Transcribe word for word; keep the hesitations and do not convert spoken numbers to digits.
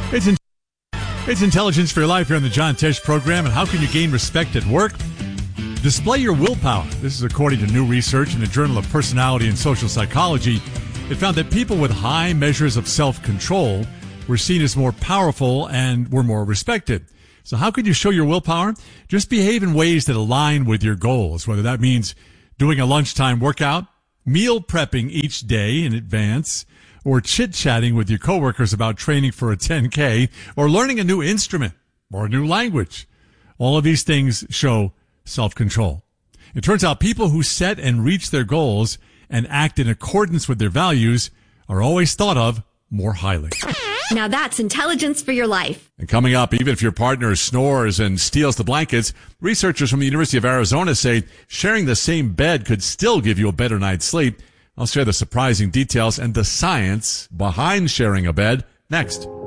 It's in- it's Intelligence for Your Life here on the John Tesh program. And how can you gain respect at work? Display your willpower. This is according to new research in the Journal of Personality and Social Psychology. It found that people with high measures of self-control were seen as more powerful and were more respected. So how could you show your willpower? Just behave in ways that align with your goals, whether that means doing a lunchtime workout, meal prepping each day in advance, or chit-chatting with your coworkers about training for a ten K, or learning a new instrument or a new language. All of these things show self-control. It turns out people who set and reach their goals and act in accordance with their values are always thought of more highly. Now that's intelligence for your life. And coming up, even if your partner snores and steals the blankets, researchers from the University of Arizona say sharing the same bed could still give you a better night's sleep. I'll share the surprising details and the science behind sharing a bed next.